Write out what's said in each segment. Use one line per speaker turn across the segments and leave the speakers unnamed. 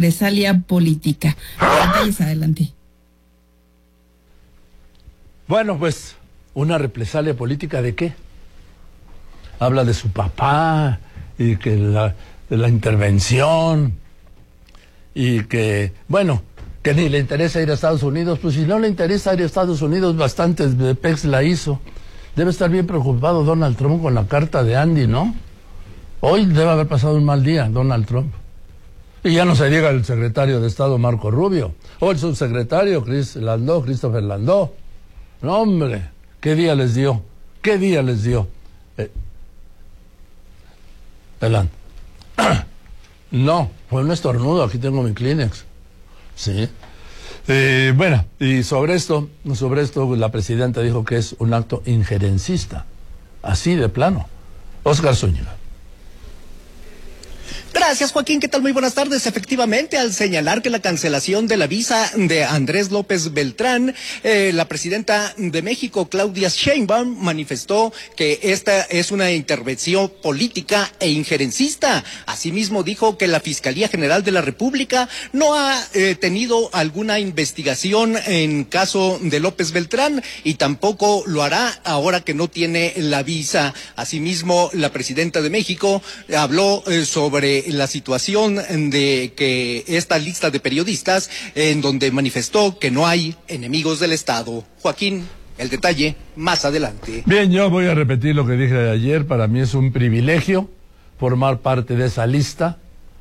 represalia política. Detalles adelante.
Bueno, pues, ¿una represalia política de qué? Habla de su papá y que la intervención y que, bueno, que ni le interesa ir a Estados Unidos. Pues si no le interesa ir a Estados Unidos, bastantes de PEX la hizo. Debe estar bien preocupado Donald Trump con la carta de Andy, ¿no? Hoy debe haber pasado un mal día Donald Trump. Y ya no se diga el secretario de Estado Marco Rubio, o el subsecretario Christopher Landó. No, hombre, ¿qué día les dio? ¿Qué día les dio? Adelante. No, fue un estornudo, aquí tengo mi Kleenex. Sí. Bueno, y sobre esto, la presidenta dijo que es un acto injerencista. Así de plano. Óscar Zúñiga.
Gracias, Joaquín. ¿Qué tal? Muy buenas tardes. Efectivamente, al señalar que la cancelación de la visa de Andrés López Beltrán, la presidenta de México, Claudia Sheinbaum, manifestó que esta es una intervención política e injerencista. Asimismo, dijo que la Fiscalía General de la República no ha tenido alguna investigación en caso de López Beltrán y tampoco lo hará ahora que no tiene la visa. Asimismo, la presidenta de México habló sobre la situación de que esta lista de periodistas en donde manifestó que no hay enemigos del Estado. Joaquín, el detalle más adelante.
Bien, yo voy a repetir lo que dije ayer. Para mí es un privilegio formar parte de esa lista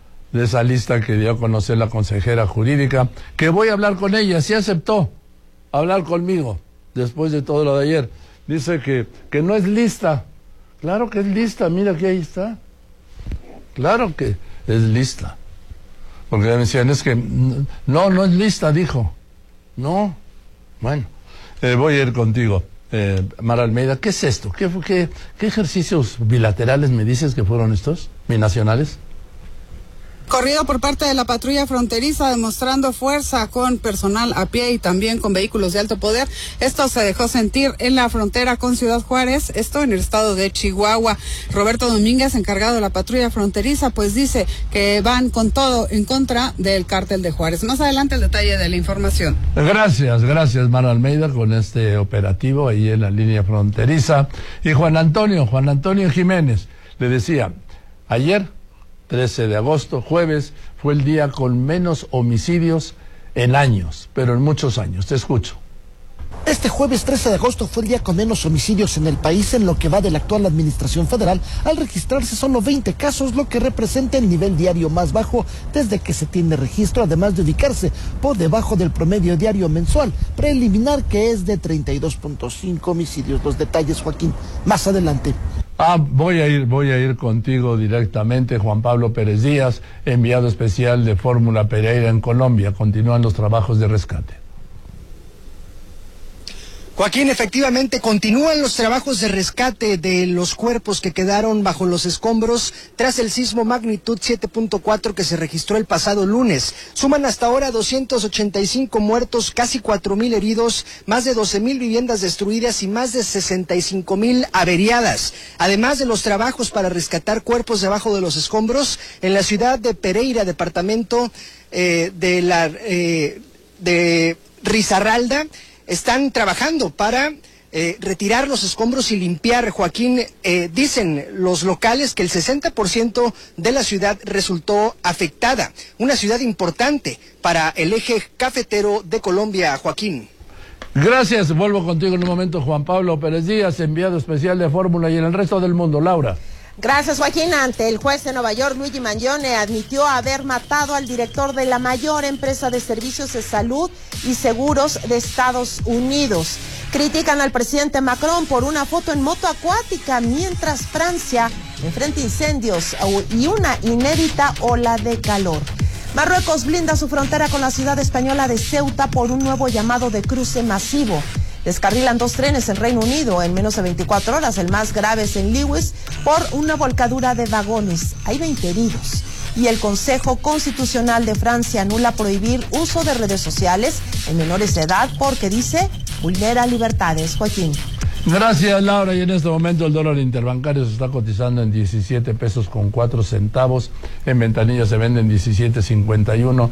que dio a conocer la consejera jurídica, que voy a hablar con ella. Sí aceptó hablar conmigo después de todo lo de ayer. Dice que no es lista. Claro que es lista, mira que ahí está. Claro que es lista. Porque me decían, es que no es lista, dijo. No. Bueno, voy a ir contigo, Mara Almeida. ¿Qué es esto? ¿Qué ejercicios bilaterales me dices que fueron estos? ¿Binacionales?
Corrido por parte de la patrulla fronteriza demostrando fuerza con personal a pie y también con vehículos de alto poder. Esto se dejó sentir en la frontera con Ciudad Juárez, esto en el estado de Chihuahua. Roberto Domínguez, encargado de la patrulla fronteriza, pues dice que van con todo en contra del cártel de Juárez. Más adelante el detalle de la información. Gracias,
Mara Almeida, con este operativo ahí en la línea fronteriza. Y Juan Antonio Jiménez, le decía, ayer 13 de agosto, jueves, fue el día con menos homicidios en años, pero en muchos años. Te escucho.
Este jueves 13 de agosto fue el día con menos homicidios en el país en lo que va de la actual administración federal, al registrarse solo 20 casos, lo que representa el nivel diario más bajo desde que se tiene registro, además de ubicarse por debajo del promedio diario mensual preliminar, que es de 32.5 homicidios. Los detalles, Joaquín, más adelante.
Voy a ir contigo directamente, Juan Pablo Pérez Díaz, enviado especial de Fórmula Pereira en Colombia. Continúan los trabajos de rescate.
Joaquín, efectivamente continúan los trabajos de rescate de los cuerpos que quedaron bajo los escombros tras el sismo magnitud 7.4 que se registró el pasado lunes. Suman hasta ahora 285 muertos, casi 4,000 heridos, más de 12,000 viviendas destruidas y más de 65,000 averiadas. Además de los trabajos para rescatar cuerpos debajo de los escombros, en la ciudad de Pereira, departamento de Risaralda, están trabajando para retirar los escombros y limpiar. Joaquín, dicen los locales que el 60% de la ciudad resultó afectada. Una ciudad importante para el eje cafetero de Colombia, Joaquín.
Gracias, vuelvo contigo en un momento, Juan Pablo Pérez Díaz, enviado especial de Fórmula y en el resto del mundo. Laura.
Gracias, Joaquín. Ante el juez de Nueva York, Luigi Mangione admitió haber matado al director de la mayor empresa de servicios de salud y seguros de Estados Unidos. Critican al presidente Macron por una foto en moto acuática mientras Francia enfrenta incendios y una inédita ola de calor. Marruecos blinda su frontera con la ciudad española de Ceuta por un nuevo llamado de cruce masivo. Descarrilan 2 trenes en Reino Unido en menos de 24 horas. El más grave es en Lewis por una volcadura de vagones. Hay 20 heridos. Y el Consejo Constitucional de Francia anula prohibir uso de redes sociales en menores de edad porque, dice, vulnera libertades. Joaquín.
Gracias, Laura. Y en este momento el dólar interbancario se está cotizando en 17 pesos con 4 centavos. En ventanilla se vende en 17.51.